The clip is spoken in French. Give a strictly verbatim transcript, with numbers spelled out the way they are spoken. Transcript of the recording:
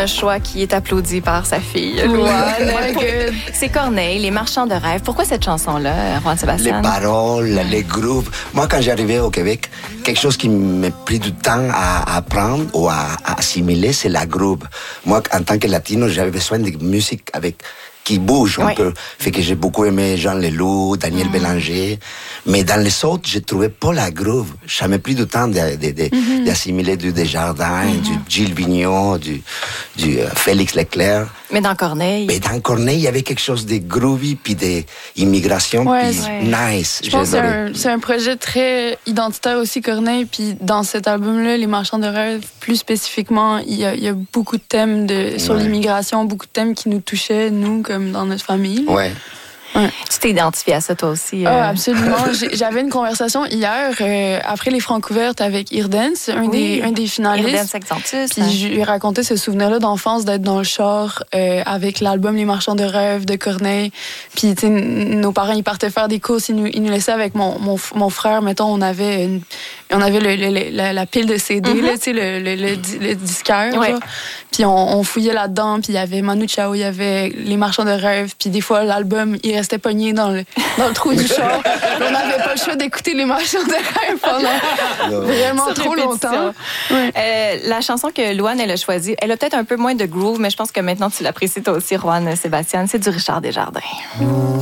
un choix qui est applaudi par sa fille, Louane. Pour... C'est Corneille, Les Marchands de rêve. Pourquoi cette chanson-là, Juan Sébastien? Les paroles, les groupes. Moi, quand j'arrivais au Québec, quelque chose qui m'a pris du temps à apprendre ou à, à assimiler, c'est la groove. Moi, en tant que latino, j'avais besoin de musique avec qui bouge un oui. peu. Fait que j'ai beaucoup aimé Jean Leloup, Daniel mmh. Bélanger. Mais dans les autres, je trouvais pas la groove. Ça m'a pris du temps de, de, de, mmh. d'assimiler du Desjardins, mmh. du Gilles Vigneault, du, du euh, Félix Leclerc. Mais dans Corneille... Mais dans Corneille, il y avait quelque chose de groovy, puis d'immigration, ouais, puis ouais. nice. Je pense que c'est un, c'est un projet très identitaire aussi, Corneille. Puis dans cet album-là, Les Marchands de rêve, plus spécifiquement, il y a, il y a beaucoup de thèmes de, sur ouais. l'immigration, beaucoup de thèmes qui nous touchaient, nous, comme dans notre famille. Ouais. Ouais. Tu t'es identifié à ça, toi aussi? Euh... Ah, absolument. J'avais une conversation hier, euh, après les Francouvertes, avec Irdens, un, oui. des, un des finalistes. Irdens Accentus. Puis hein. je lui ai raconté ce souvenir-là d'enfance, d'être dans le char euh, avec l'album Les Marchands de rêve de Corneille. Puis, tu sais, nos parents, ils partaient faire des courses, ils nous, ils nous laissaient avec mon, mon, mon frère, mettons, on avait une, on avait le, le, le, la, la pile de C D, mm-hmm. là, tu sais, le, le, le, le disquaire. Ouais. Puis on, on fouillait là-dedans, puis il y avait Manu Chao, il y avait Les Marchands de rêve, puis des fois, l'album, il restait pogné dans le, dans le trou du char. On n'avait pas le choix d'écouter Les Marchands de rêve pendant vraiment trop répétition. longtemps. Ouais. Euh, la chanson que Louane, elle a choisie, elle a peut-être un peu moins de groove, mais je pense que maintenant, tu l'apprécies toi aussi, Juan Sébastien, c'est du Richard Desjardins.